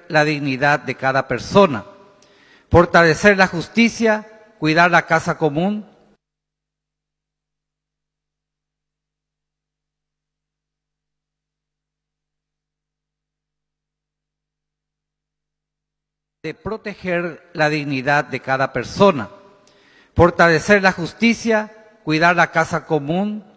la dignidad de cada persona, fortalecer la justicia, cuidar la casa común, de proteger la dignidad de cada persona, fortalecer la justicia, cuidar la casa común,